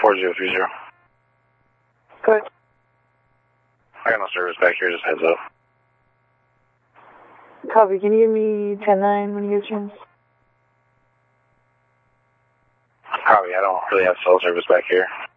4030. Good. I got no service back here, just heads up. Copy. Can you give me 10-9 when you get a chance? Copy. I don't really have cell service back here.